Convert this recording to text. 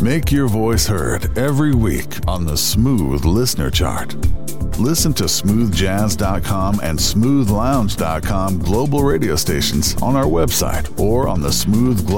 Make your voice heard every week on the Smooth Listener Chart. Listen to smoothjazz.com and smoothlounge.com global radio stations on our website or on the Smooth Global